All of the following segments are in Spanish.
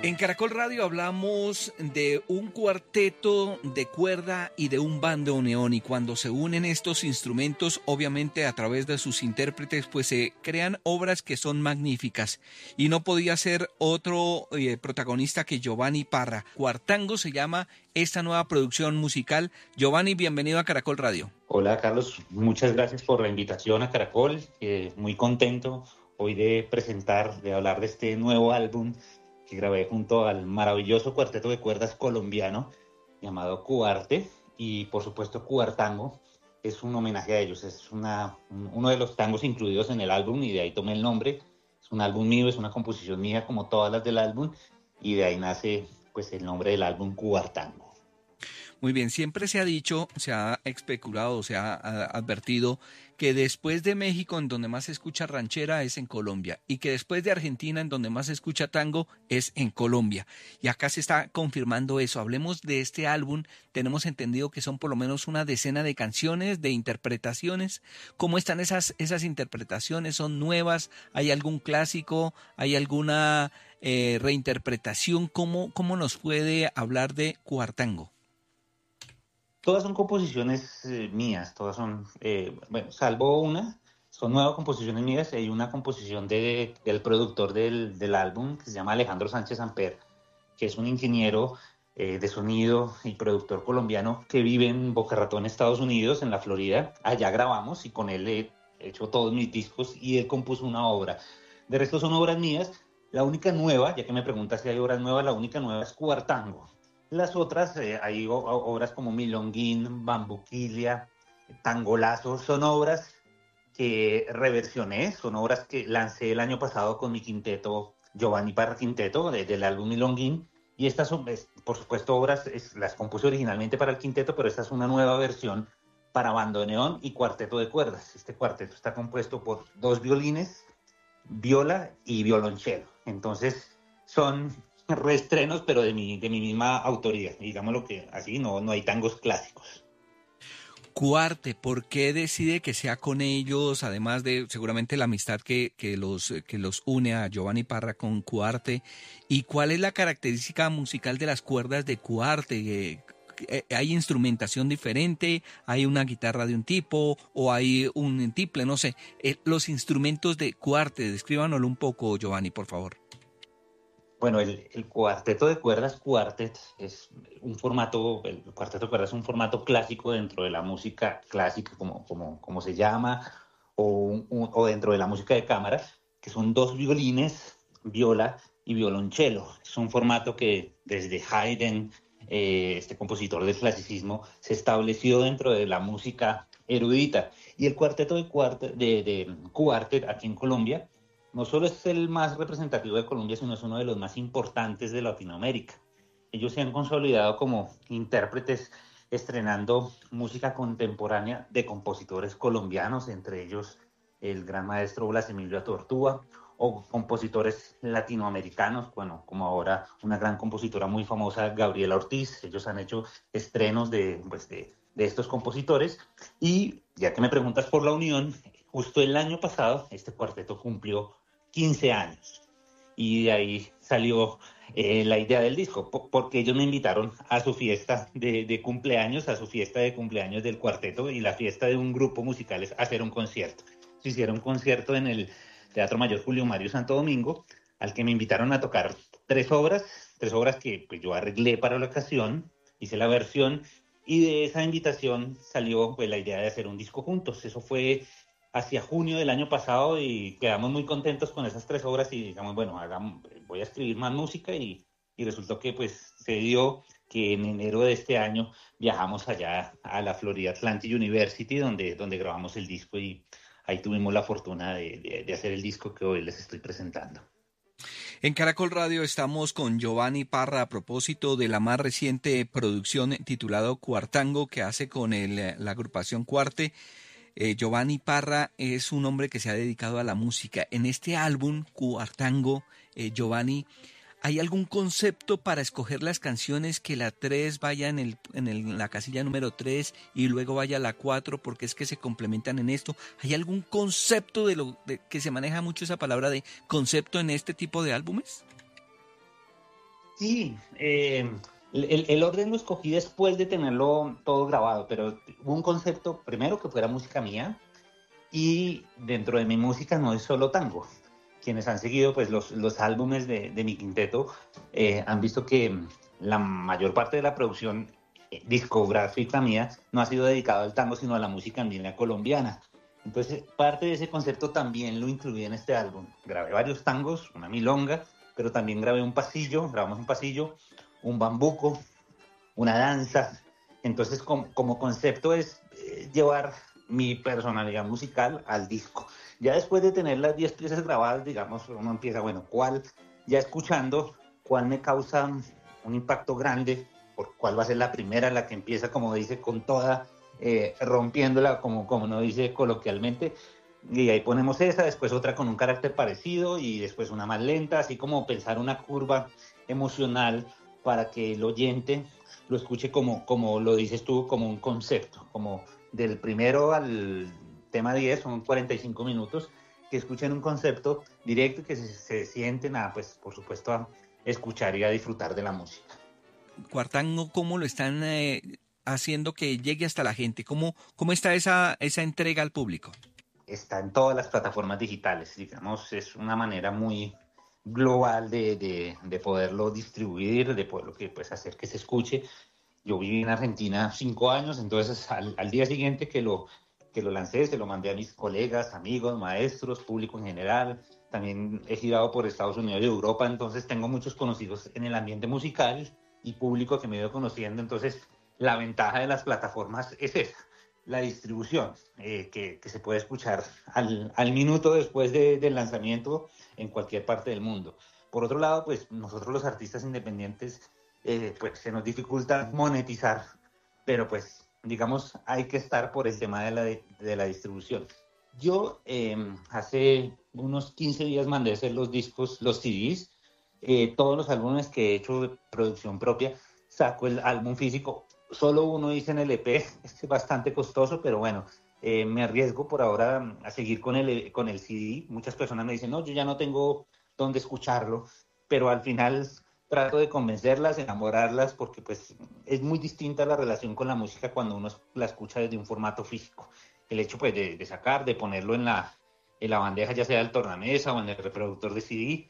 En Caracol Radio hablamos de un cuarteto de cuerda y de un bandoneón, y cuando se unen estos instrumentos, obviamente a través de sus intérpretes, pues se crean obras que son magníficas, y no podía ser otro protagonista que Giovanni Parra. Cuartango se llama esta nueva producción musical. Giovanni, bienvenido a Caracol Radio. Hola Carlos, muchas gracias por la invitación a Caracol, muy contento hoy de presentar, de hablar de este nuevo álbum que grabé junto al maravilloso cuarteto de cuerdas colombiano llamado Cuarte, y por supuesto Cuartango es un homenaje a ellos, es uno de los tangos incluidos en el álbum y de ahí tomé el nombre. Es un álbum mío, es una composición mía como todas las del álbum, y de ahí nace pues el nombre del álbum Cuartango. Muy bien, siempre se ha dicho, se ha especulado, se ha advertido que después de México en donde más se escucha ranchera es en Colombia, y que después de Argentina en donde más se escucha tango es en Colombia. Y acá se está confirmando eso. Hablemos de este álbum. Tenemos entendido que son por lo menos una decena de canciones, de interpretaciones. ¿Cómo están esas interpretaciones? ¿Son nuevas? ¿Hay algún clásico? ¿Hay alguna reinterpretación? ¿Cómo nos puede hablar de Cuartango? Todas son composiciones mías, todas son, bueno, salvo una, son nuevas composiciones mías. Hay una composición del productor del álbum que se llama Alejandro Sánchez Amper, que es un ingeniero de sonido y productor colombiano que vive en Boca Ratón, Estados Unidos, en la Florida. Allá grabamos y con él he hecho todos mis discos y él compuso una obra. De resto son obras mías. La única nueva, ya que me preguntas si hay obras nuevas, la única nueva es Cuartango. Las otras, hay obras como Milonguín, Bambuquilia, Tangolazo, son obras que reversioné, son obras que lancé el año pasado con mi quinteto, Giovanni Parra Quinteto, del álbum Milonguín, y estas son, por supuesto, obras, las compuse originalmente para el quinteto, pero esta es una nueva versión para bandoneón y cuarteto de cuerdas. Este cuarteto está compuesto por 2 violines, viola y violonchelo. Entonces, son reestrenos, pero de mi misma autoría, digámoslo que así, no hay tangos clásicos. Cuarte, ¿por qué decide que sea con ellos, además de seguramente la amistad que los une a Giovanni Parra con Cuarte? ¿Y cuál es la característica musical de las cuerdas de Cuarte? ¿Hay instrumentación diferente? ¿Hay una guitarra de un tipo? ¿O hay un tiple? No sé. Los instrumentos de Cuarte, descríbanoslo un poco, Giovanni, por favor. Bueno, el cuarteto de cuerdas, cuartet, es un formato, el cuarteto de cuerdas es un formato clásico dentro de la música clásica, como se llama, o dentro de la música de cámara, que son 2 violines, viola y violonchelo. Es un formato que desde Haydn, este compositor del clasicismo, se estableció dentro de la música erudita. Y el cuarteto de cuartet aquí en Colombia no solo es el más representativo de Colombia, sino es uno de los más importantes de Latinoamérica. Ellos se han consolidado como intérpretes estrenando música contemporánea de compositores colombianos, entre ellos el gran maestro Blas Emilio Atortúa, o compositores latinoamericanos, bueno, como ahora una gran compositora muy famosa, Gabriela Ortiz. Ellos han hecho estrenos de estos compositores. Y ya que me preguntas por la unión, justo el año pasado este cuarteto cumplió 15 años, y de ahí salió la idea del disco, porque ellos me invitaron a su fiesta de cumpleaños, a su fiesta de cumpleaños del cuarteto, y la fiesta de un grupo musical es hacer un concierto. Se hicieron un concierto en el Teatro Mayor Julio Mario Santo Domingo, al que me invitaron a tocar 3 obras que pues, yo arreglé para la ocasión, hice la versión, y de esa invitación salió pues, la idea de hacer un disco juntos. Eso fue hacia junio del año pasado, y quedamos muy contentos con esas 3 obras, y digamos, bueno, voy a escribir más música, y resultó que pues se dio que en enero de este año viajamos allá a la Florida Atlantic University, donde grabamos el disco, y ahí tuvimos la fortuna de hacer el disco que hoy les estoy presentando. En Caracol Radio estamos con Giovanni Parra a propósito de la más reciente producción titulado Cuartango, que hace con la agrupación Cuarte. Giovanni Parra es un hombre que se ha dedicado a la música. En este álbum, Cuartango, Giovanni, ¿hay algún concepto para escoger las canciones, que la 3 vaya en la casilla número 3 y luego vaya a la 4, porque es que se complementan en esto? ¿Hay algún concepto que se maneja mucho esa palabra de concepto en este tipo de álbumes? Sí, el orden lo escogí después de tenerlo todo grabado, pero hubo un concepto, primero, que fuera música mía, y dentro de mi música no es solo tango. Quienes han seguido pues los álbumes de mi quinteto han visto que la mayor parte de la producción discográfica mía no ha sido dedicada al tango, sino a la música andina colombiana. Entonces, parte de ese concepto también lo incluí en este álbum. Grabé varios tangos, una milonga, pero también grabé un pasillo, grabamos un pasillo, un bambuco, una danza. Entonces, como concepto es llevar mi personalidad musical al disco. Ya después de tener las 10 piezas grabadas, digamos, uno empieza, bueno, ¿cuál? Ya escuchando, ¿cuál me causa un impacto grande? ¿Por cuál va a ser la primera, la que empieza, como dice, con toda, rompiéndola, como uno dice coloquialmente? Y ahí ponemos esa, después otra con un carácter parecido y después una más lenta, así como pensar una curva emocional para que el oyente lo escuche como lo dices tú, como un concepto, como del primero al tema 10 son 45 minutos, que escuchen un concepto directo y que se sienten a, pues, por supuesto, a escuchar y a disfrutar de la música. Cuartango, ¿cómo lo están haciendo que llegue hasta la gente? ¿Cómo está esa entrega al público? Está en todas las plataformas digitales, digamos, es una manera muy global de poderlo distribuir, de poderlo que, pues, hacer que se escuche. Yo viví en Argentina 5 años, entonces al día siguiente que lo lancé, se lo mandé a mis colegas, amigos, maestros, público en general. También he girado por Estados Unidos y Europa, entonces tengo muchos conocidos en el ambiente musical y público que me he ido conociendo. Entonces, la ventaja de las plataformas es esa, la distribución, que se puede escuchar al minuto después del lanzamiento en cualquier parte del mundo. Por otro lado, pues nosotros los artistas independientes pues se nos dificulta monetizar, pero pues digamos hay que estar por el tema de la distribución. Yo hace unos 15 días mandé a hacer los discos, los CDs, todos los álbumes que he hecho de producción propia, saco el álbum físico, solo uno hice en el EP, es bastante costoso, pero bueno, me arriesgo por ahora a seguir con el CD. Muchas personas me dicen, no, yo ya no tengo dónde escucharlo, pero al final trato de convencerlas, enamorarlas, porque pues es muy distinta la relación con la música cuando uno la escucha desde un formato físico. El hecho pues de sacar, de ponerlo en la bandeja, ya sea el tornamesa o en el reproductor de CD,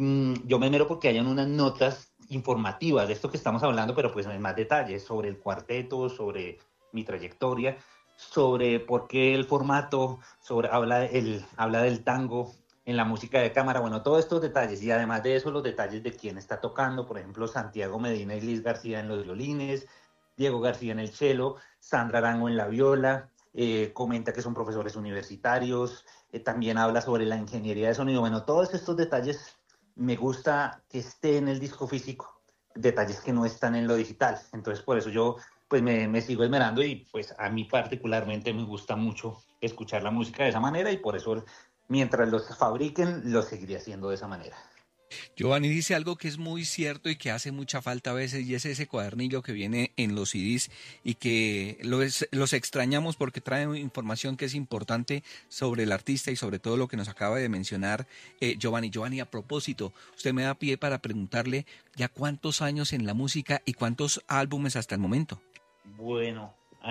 yo me mero porque hayan unas notas informativas de esto que estamos hablando, pero pues en más detalles sobre el cuarteto, sobre mi trayectoria, sobre por qué el formato, sobre habla del tango en la música de cámara, bueno, todos estos detalles y además de eso los detalles de quién está tocando, por ejemplo, Santiago Medina y Liz García en los violines, Diego García en el cello, Sandra Arango en la viola, comenta que son profesores universitarios, también habla sobre la ingeniería de sonido, bueno, todos estos detalles me gusta que esté en el disco físico, detalles que no están en lo digital, entonces por eso yo pues me sigo esmerando y pues a mí particularmente me gusta mucho escuchar la música de esa manera y por eso mientras los fabriquen los seguiré haciendo de esa manera. Giovanni dice algo que es muy cierto y que hace mucha falta a veces, y es ese cuadernillo que viene en los CDs y que los extrañamos porque trae información que es importante sobre el artista y sobre todo lo que nos acaba de mencionar Giovanni. Giovanni, a propósito, usted me da pie para preguntarle ya cuántos años en la música y cuántos álbumes hasta el momento. Bueno,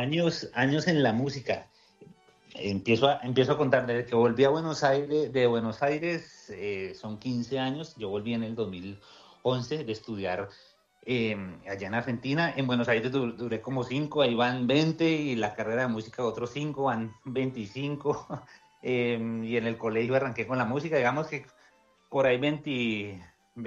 años en la música. Empiezo a contar desde que volví a Buenos Aires, de Buenos Aires, son 15 años, yo volví en el 2011 de estudiar allá en Argentina, en Buenos Aires duré como 5, ahí van 20 y la carrera de música otros 5, van 25, y en el colegio arranqué con la música, digamos que por ahí 20,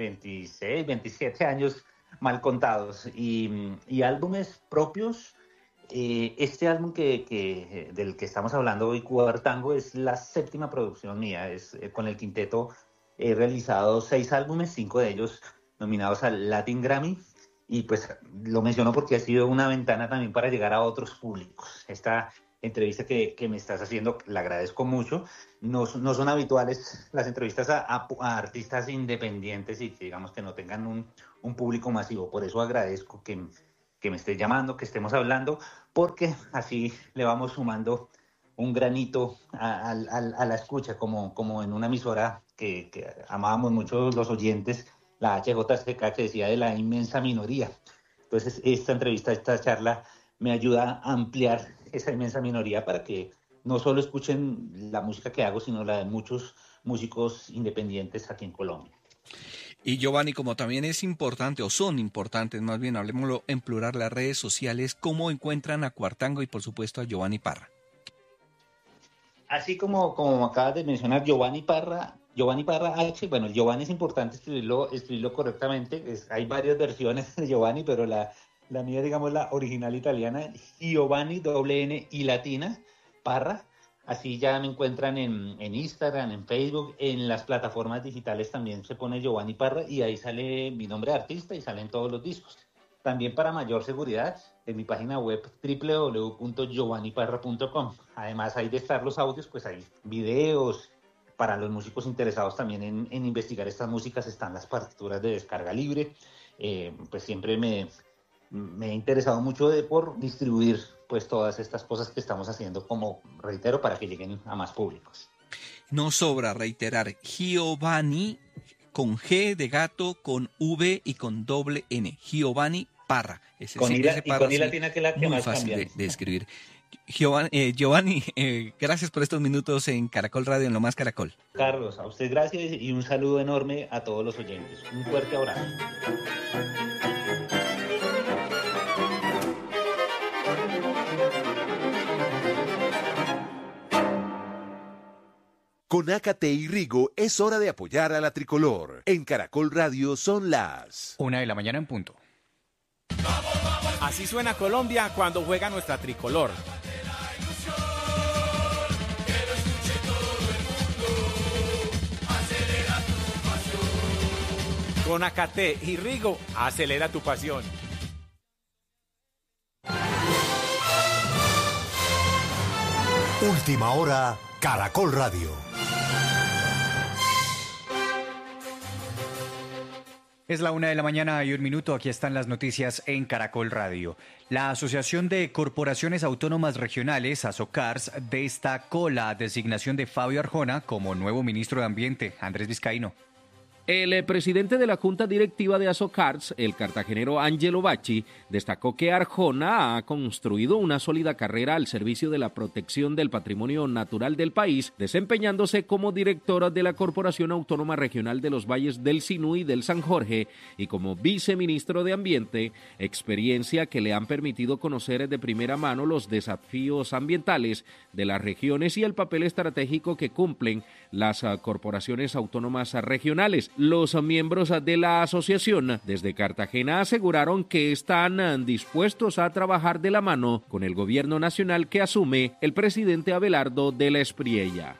26, 27 años mal contados, y álbumes propios. Este álbum del que estamos hablando hoy, Cuartango, es la séptima producción mía. Con el quinteto he realizado 6 álbumes, 5 de ellos nominados al Latin Grammy. Y pues lo menciono porque ha sido una ventana también para llegar a otros públicos. Esta entrevista que me estás haciendo, la agradezco mucho. No son habituales las entrevistas a artistas independientes y que digamos que no tengan un público masivo. Por eso agradezco que me estés llamando, que estemos hablando, porque así le vamos sumando un granito a la escucha, como en una emisora que amábamos mucho los oyentes, la HJCK que decía de la inmensa minoría. Entonces, esta entrevista, esta charla me ayuda a ampliar esa inmensa minoría para que no solo escuchen la música que hago, sino la de muchos músicos independientes aquí en Colombia. Y Giovanni, como también es importante, o son importantes, más bien, hablemoslo en plural, las redes sociales, ¿cómo encuentran a Cuartango y por supuesto a Giovanni Parra? Así como acabas de mencionar, Giovanni Parra H, bueno, el Giovanni es importante escribirlo correctamente, hay varias versiones de Giovanni, pero la mía, digamos, la original italiana, Giovanni, doble N y latina, Parra. Así ya me encuentran en Instagram, en Facebook, en las plataformas digitales también se pone Giovanni Parra y ahí sale mi nombre de artista y salen todos los discos. También para mayor seguridad, en mi página web www.giovanniparra.com. Además, hay de estar los audios, pues hay videos. Para los músicos interesados también en investigar estas músicas están las partituras de descarga libre. Pues siempre me he interesado mucho por distribuir pues todas estas cosas que estamos haciendo, como reitero, para que lleguen a más públicos. No sobra reiterar, Giovanni con G de gato, con V y con doble N, Giovanni Parra. Con I latina, que es la que muy más fácil cambia. de escribir. Giovanni, gracias por estos minutos en Caracol Radio, en Lo Más Caracol. Carlos, a usted gracias y un saludo enorme a todos los oyentes. Un fuerte abrazo. Con Ácate y Rigo es hora de apoyar a la tricolor. En Caracol Radio son las 1:00 a.m. en punto. Así suena Colombia cuando juega nuestra tricolor. Con Ácate y Rigo, acelera tu pasión. Última hora, Caracol Radio. Es la 1:00 a.m. Aquí están las noticias en Caracol Radio. La Asociación de Corporaciones Autónomas Regionales, ASOCARS, destacó la designación de Fabio Arjona como nuevo ministro de Ambiente. Andrés Vizcaíno. El presidente de la Junta Directiva de ASOCARS, el cartagenero Angelo Bacci, destacó que Arjona ha construido una sólida carrera al servicio de la protección del patrimonio natural del país, desempeñándose como directora de la Corporación Autónoma Regional de los Valles del Sinú y del San Jorge y como viceministro de Ambiente, experiencia que le han permitido conocer de primera mano los desafíos ambientales de las regiones y el papel estratégico que cumplen las corporaciones autónomas regionales. Los miembros de la asociación desde Cartagena aseguraron que están dispuestos a trabajar de la mano con el gobierno nacional que asume el presidente Abelardo de la Espriella.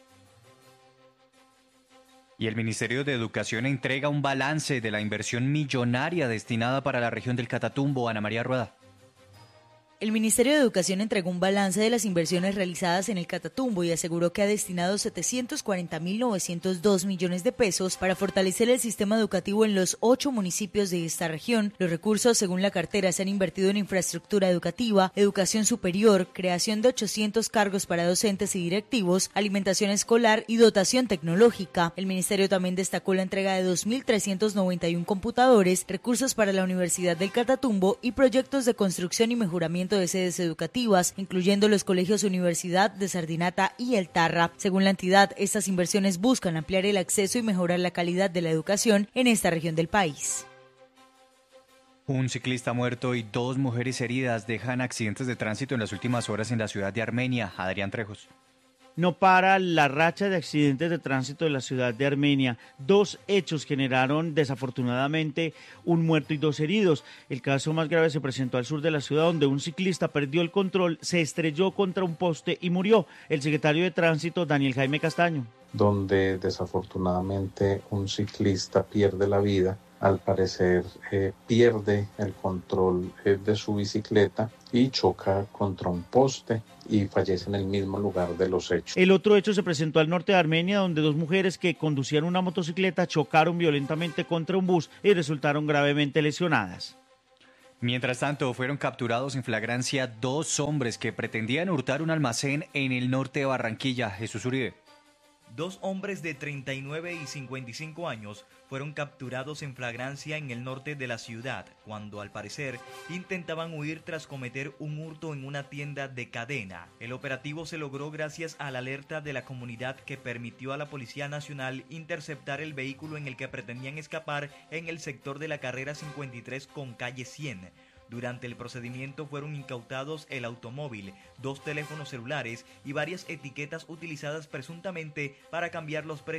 Y el Ministerio de Educación entrega un balance de la inversión millonaria destinada para la región del Catatumbo. Ana María Rueda. El Ministerio de Educación entregó un balance de las inversiones realizadas en el Catatumbo y aseguró que ha destinado 740.902 millones de pesos para fortalecer el sistema educativo en los 8 municipios de esta región. Los recursos, según la cartera, se han invertido en infraestructura educativa, educación superior, creación de 800 cargos para docentes y directivos, alimentación escolar y dotación tecnológica. El Ministerio también destacó la entrega de 2.391 computadores, recursos para la Universidad del Catatumbo y proyectos de construcción y mejoramiento de sedes educativas, incluyendo los colegios Universidad de Sardinata y El Tarra. Según la entidad, estas inversiones buscan ampliar el acceso y mejorar la calidad de la educación en esta región del país. Un ciclista muerto y 2 mujeres heridas dejan accidentes de tránsito en las últimas horas en la ciudad de Armenia. Adrián Trejos. No para la racha de accidentes de tránsito de la ciudad de Armenia. 2 hechos generaron desafortunadamente un muerto y 2 heridos. El caso más grave se presentó al sur de la ciudad, donde un ciclista perdió el control, se estrelló contra un poste y murió. El secretario de Tránsito, Daniel Jaime Castaño. Donde desafortunadamente un ciclista pierde la vida. Al parecer pierde el control de su bicicleta y choca contra un poste y fallece en el mismo lugar de los hechos. El otro hecho se presentó al norte de Armenia, donde 2 mujeres que conducían una motocicleta chocaron violentamente contra un bus y resultaron gravemente lesionadas. Mientras tanto, fueron capturados en flagrancia 2 hombres que pretendían hurtar un almacén en el norte de Barranquilla. Jesús Uribe. Dos hombres de 39 y 55 años fueron capturados en flagrancia en el norte de la ciudad, cuando al parecer intentaban huir tras cometer un hurto en una tienda de cadena. El operativo se logró gracias a la alerta de la comunidad que permitió a la Policía Nacional interceptar el vehículo en el que pretendían escapar en el sector de la carrera 53 con calle 100. Durante el procedimiento fueron incautados el automóvil, 2 teléfonos celulares y varias etiquetas utilizadas presuntamente para cambiar los precios